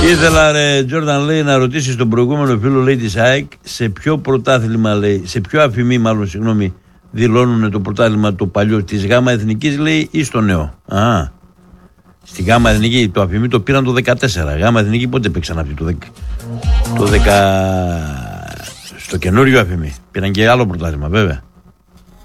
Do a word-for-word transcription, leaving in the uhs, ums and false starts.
Ήθελα ρε Τζόρνταν λέει να ρωτήσει τον προηγούμενο φίλο λέει της ΑΕΚ σε ποιο πρωτάθλημα λέει, σε ποιο αφημί μάλλον συγγνώμη δηλώνουν το πρωτάθλημα το παλιό της ΓΑΜΑ Εθνικής λέει ή στο νέο. Α, στη ΓΑΜΑ Εθνική το αφημί το πήραν το δεκατέσσερα. ΓΑΜΑ Εθνική πότε παίξαν αυτοί το δέκα. Το δέκα... Στο καινούριο αφημί. Πήραν και άλλο πρωτάθλημα βέβαια.